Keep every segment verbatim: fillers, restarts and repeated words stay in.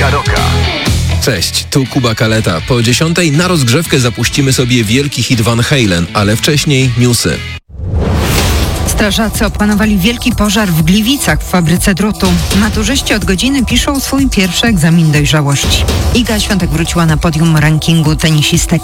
Jedynka Rocka. Cześć, tu Kuba Kaleta. Po dziesiątej na rozgrzewkę zapuścimy sobie wielki hit Van Halen, ale wcześniej newsy. Strażacy opłanowali wielki pożar w Gliwicach w fabryce drutu. Maturzyści od godziny piszą swój pierwszy egzamin dojrzałości. Iga Świątek wróciła na podium rankingu tenisistek.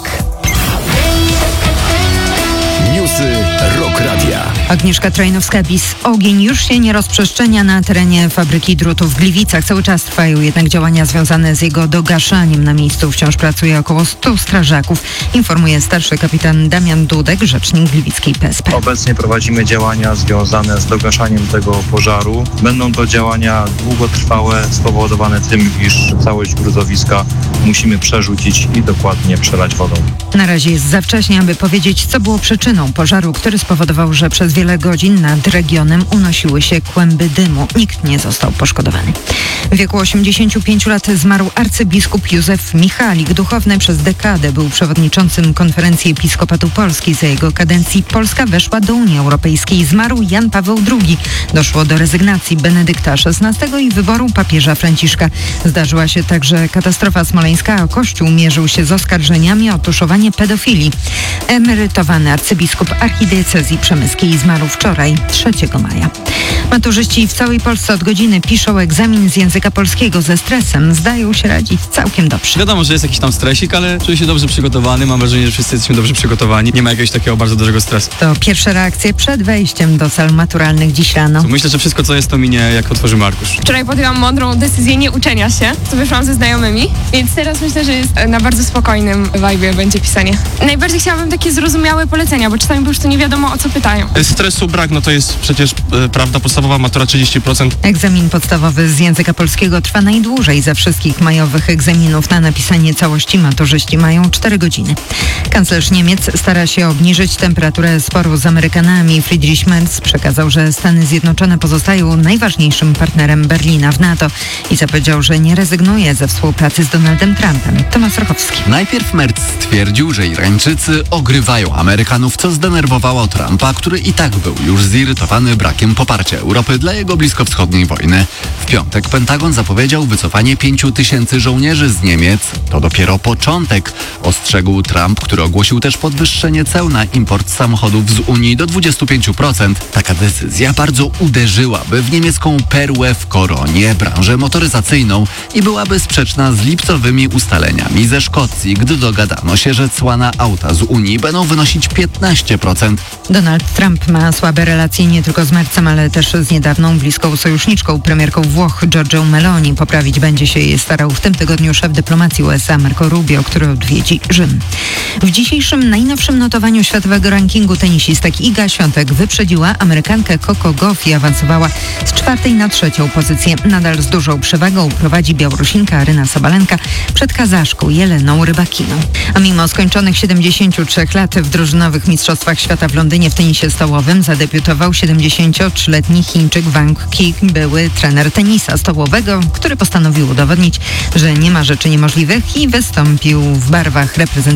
Newsy Rock Radia. Agnieszka Trajnowska-Bis. Ogień już się nie rozprzestrzenia na terenie fabryki drutu w Gliwicach. Cały czas trwają jednak działania związane z jego dogaszaniem. Na miejscu wciąż pracuje około stu strażaków. Informuje starszy kapitan Damian Dudek, rzecznik gliwickiej P S P. Obecnie prowadzimy działania związane z dogaszaniem tego pożaru. Będą to działania długotrwałe, spowodowane tym, iż całość gruzowiska musimy przerzucić i dokładnie przelać wodą. Na razie jest za wcześnie, aby powiedzieć, co było przyczyną pożaru, który spowodował, że przez wiele godzin nad regionem unosiły się kłęby dymu. Nikt nie został poszkodowany. W wieku osiemdziesięciu pięciu lat zmarł arcybiskup Józef Michalik. Duchowny przez dekadę był przewodniczącym Konferencji Episkopatu Polski. Za jego kadencji Polska weszła do Unii Europejskiej. Zmarł Jan Paweł drugi. Doszło do rezygnacji Benedykta szesnastego i wyboru papieża Franciszka. Zdarzyła się także katastrofa smoleńska, a Kościół mierzył się z oskarżeniami o tuszowanie pedofilii. Emerytowany arcybiskup archidiecezji przemyskiej zmarł wczoraj, trzeciego maja. Maturzyści w całej Polsce od godziny piszą egzamin z języka polskiego. Ze stresem zdają się radzić całkiem dobrze. Wiadomo, że jest jakiś tam stresik, ale czuję się dobrze przygotowany. Mam wrażenie, że wszyscy jesteśmy dobrze przygotowani. Nie ma jakiegoś takiego bardzo dużego stresu. To pierwsze reakcje przed wejściem do sal maturalnych dziś rano. Myślę, że wszystko, co jest, to minie, jak otworzymy arkusz. Wczoraj podjęłam mądrą decyzję nie uczenia się, to wyszłam ze znajomymi, więc teraz myślę, że jest na bardzo spokojnym vibe'ie będzie pisanie. Najbardziej chciałabym takie zrozumiałe polecenia, bo czasami po prostu nie wiadomo, o co pytają. Stresu brak, no to jest przecież e, prawda podstawowa, matura trzydzieści procent. Egzamin podstawowy z języka polskiego trwa najdłużej ze wszystkich majowych egzaminów. Na napisanie całości maturzyści mają cztery godziny. Kanclerz Niemiec stara się obniżyć temperaturę sporu z Amerykanami. Friedrich Merz przekazał, że Stany Zjednoczone pozostają najważniejszym partnerem Berlina w NATO i zapowiedział, że nie rezygnuje ze współpracy z Donaldem Trumpem. Tomasz Rochowski. Najpierw Merz stwierdził, że Irańczycy ogrywają Amerykanów, co zdenerwowało Trumpa, który i tak był już zirytowany brakiem poparcia Europy dla jego bliskowschodniej wojny. W piątek Pentagon zapowiedział wycofanie pięciu tysięcy żołnierzy z Niemiec. To dopiero początek, ostrzegł Trump, który ogłosił też podwyższenie ceł na import samochodów z Unii do dwudziestu pięciu procent. Taka decyzja bardzo uderzyłaby w niemiecką perłę w koronie, branżę motoryzacyjną i byłaby sprzeczna z lipcowymi ustaleniami ze Szkocji, gdy dogadano się, że cła na auta z Unii będą wynosić piętnaście procent. Donald Trump ma słabe relacje nie tylko z Merzem, ale też z niedawną bliską sojuszniczką, premierką Włoch, Giorgią Meloni. Poprawić będzie się je starał w tym tygodniu szef dyplomacji U S A Marco Rubio, który odwiedzi Rzym. W dzisiejszym najnowszym notowaniu światowego rankingu tenisistek Iga Świątek wyprzedziła Amerykankę Coco Gauff i awansowała z czwartej na trzecią pozycję. Nadal z dużą przewagą prowadzi Białorusinka Aryna Sabalenka przed Kazaszką Jeleną Rybakiną. A mimo skończonych siedemdziesięciu trzech lat w drużynowych mistrzostwach świata w Londynie w tenisie stołowym zadebiutował siedemdziesięciotrzyletni Chińczyk Wang Qi, były trener tenisa stołowego, który postanowił udowodnić, że nie ma rzeczy niemożliwych i wystąpił w barwach reprezentacji